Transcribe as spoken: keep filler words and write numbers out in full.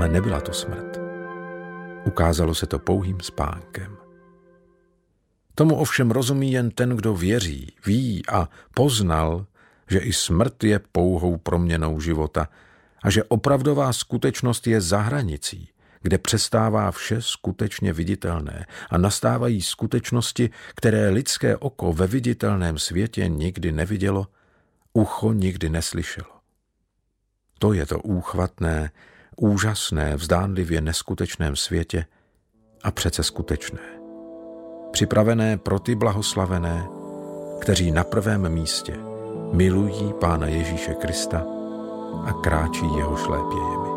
ale nebyla to smrt. Ukázalo se to pouhým spánkem. Tomu ovšem rozumí jen ten, kdo věří, ví a poznal, že i smrt je pouhou proměnou života a že opravdová skutečnost je za hranicí, kde přestává vše skutečně viditelné a nastávají skutečnosti, které lidské oko ve viditelném světě nikdy nevidělo, ucho nikdy neslyšelo. To je to úchvatné, úžasné, vzdánlivě neskutečném světě a přece skutečné. Připravené pro ty blahoslavené, kteří na prvém místě milují Pána Ježíše Krista a kráčí jeho šlépějemi.